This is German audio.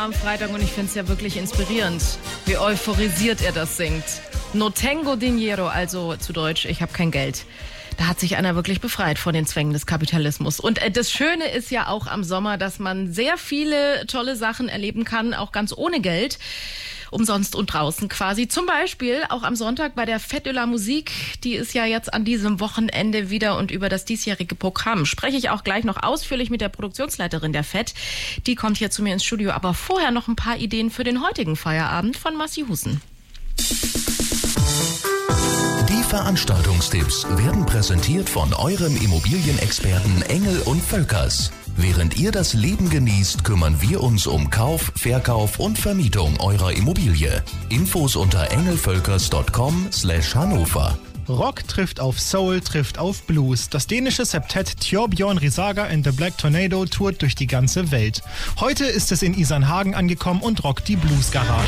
am Freitag und ich finde es ja wirklich inspirierend, wie euphorisiert er das singt. No tengo dinero, also zu Deutsch, ich habe kein Geld. Da hat sich einer wirklich befreit von den Zwängen des Kapitalismus. Und das Schöne ist ja auch am Sommer, dass man sehr viele tolle Sachen erleben kann, auch ganz ohne Geld. Umsonst und draußen quasi. Zum Beispiel auch am Sonntag bei der Fête de la Musique. Die ist ja jetzt an diesem Wochenende wieder und über das diesjährige Programm spreche ich auch gleich noch ausführlich mit der Produktionsleiterin der Fête. Die kommt hier zu mir ins Studio. Aber vorher noch ein paar Ideen für den heutigen Feierabend von Massi Hussen. Die Veranstaltungstipps werden präsentiert von eurem Immobilienexperten Engel und Völkers. Während ihr das Leben genießt, kümmern wir uns um Kauf, Verkauf und Vermietung eurer Immobilie. Infos unter engelvölkers.com/Hannover. Rock trifft auf Soul, trifft auf Blues. Das dänische Septett Thorbjørn Risager and the Black Tornado tourt durch die ganze Welt. Heute ist es in Isernhagen angekommen und rockt die Blues Garage.